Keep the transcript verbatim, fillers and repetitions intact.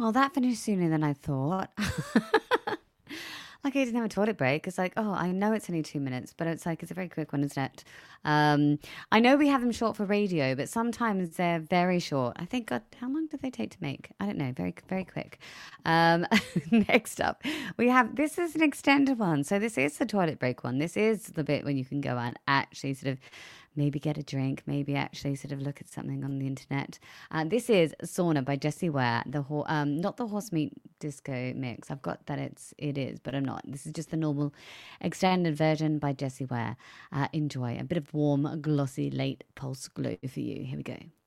Well, that finished sooner than I thought. Like I didn't have a toilet break. It's like, oh, I know it's only two minutes, but it's like it's a very quick one, isn't it? Um, I know we have them short for radio, but sometimes they're very short. I think, God, how long do they take to make? I don't know. Very, very quick. Um, next up, we have this is an extended one. So this is the toilet break one. This is the bit when you can go and actually sort of maybe get a drink, maybe actually sort of look at something on the internet. Uh, this is Sauna by Jessie Ware, the ho- um, not the horse meat disco mix. I've got that it's it is, but I'm not. This is just the normal extended version by Jessie Ware. Uh, enjoy a bit of warm, glossy, late pulse glow for you. Here we go.